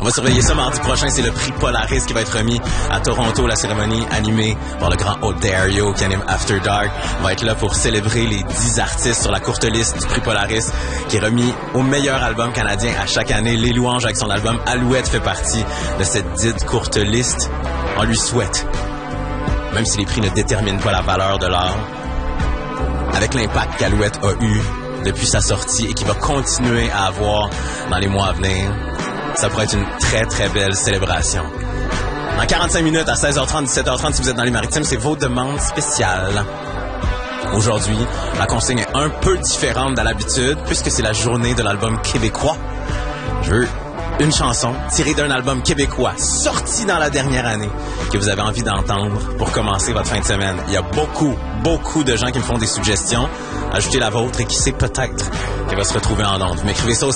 va surveiller ça mardi prochain. C'est le prix Polaris qui va être remis à Toronto. La cérémonie animée par le grand Odario qui anime After Dark va être là pour célébrer les 10 artistes sur la courte liste du prix Polaris qui est remis au meilleur album canadien à chaque année. Les Louanges avec son album Alouette fait partie de cette dite courte liste. On lui souhaite, même si les prix ne déterminent pas la valeur de l'art, avec l'impact qu'Alouette a eu depuis sa sortie et qui va continuer à avoir dans les mois à venir, ça pourrait être une très, très belle célébration. Dans 45 minutes, à 16h30, 17h30, si vous êtes dans les Maritimes, c'est vos demandes spéciales. Aujourd'hui, la consigne est un peu différente de l'habitude, puisque c'est la journée de l'album québécois. Je veux une chanson tirée d'un album québécois sorti dans la dernière année que vous avez envie d'entendre pour commencer votre fin de semaine. Il y a beaucoup de gens qui me font des suggestions. Ajoutez la vôtre et qui sait peut-être qu'elle va se retrouver en ondes. Vous m'écrivez ça au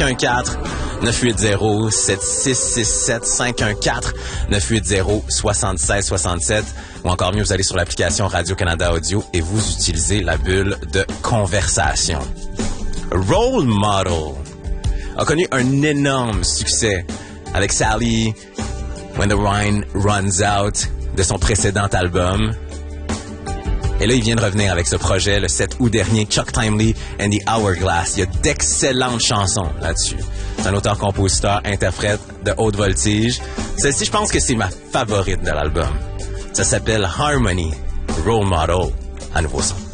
514-980-7667, 514-980-7667 ou encore mieux, vous allez sur l'application Radio-Canada Audio et vous utilisez la bulle de conversation. Role Model a connu un énorme succès avec Sally, When the Wine Runs Out, de son précédent album. Et là, il vient de revenir avec ce projet, le 7 août dernier, Chuck Timely and the Hourglass. Il y a d'excellentes chansons là-dessus. C'est un auteur-compositeur, interprète de haute voltige. Celle-ci, je pense que c'est ma favorite de l'album. Ça s'appelle Harmony, Role Model, à nouveau son.